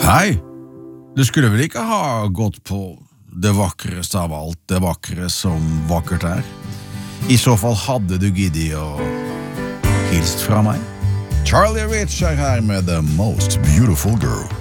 Hei, du skulle vel ikke ha gått på det vakreste av alt, det vakre som vakkert er? I så fall hadde du giddet å hilst fra meg. Charlie Rich er her med The Most Beautiful Girl.